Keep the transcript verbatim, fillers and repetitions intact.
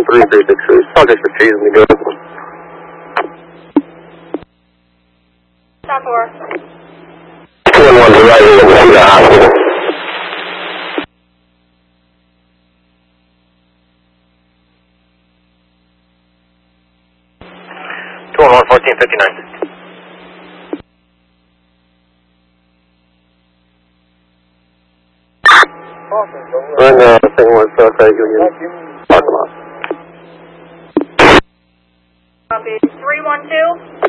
three three six three. Subject for cheese and go. Stop four. two one one to right here, we'll see the hospital. two one one, fourteen fifty-nine. We're in the Saint Louis uh, Credit Union parking lot. Copy. three one two.